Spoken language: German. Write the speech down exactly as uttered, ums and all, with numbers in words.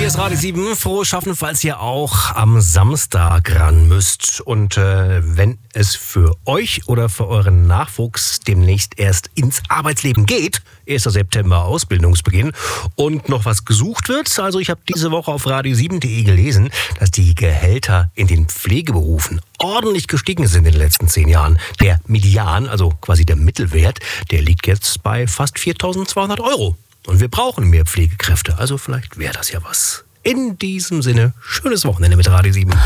Hier ist Radio sieben, frohes Schaffen, falls ihr auch am Samstag ran müsst. Und äh, wenn es für euch oder für euren Nachwuchs demnächst erst ins Arbeitsleben geht, erster September Ausbildungsbeginn, und noch was gesucht wird, also ich habe diese Woche auf radio sieben punkt de gelesen, dass die Gehälter in den Pflegeberufen ordentlich gestiegen sind in den letzten zehn Jahren. Der Median, also quasi der Mittelwert, der liegt jetzt bei fast viertausendzweihundert Euro. Und wir brauchen mehr Pflegekräfte, also vielleicht wäre das ja was. In diesem Sinne, schönes Wochenende mit Radio sieben.